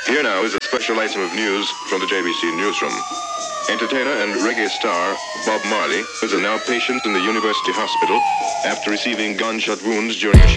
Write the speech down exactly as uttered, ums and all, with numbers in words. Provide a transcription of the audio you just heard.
Here now is a special item of news from the J B C newsroom. Entertainer and reggae star Bob Marley is a now patient in the University Hospital after receiving gunshot wounds during a show.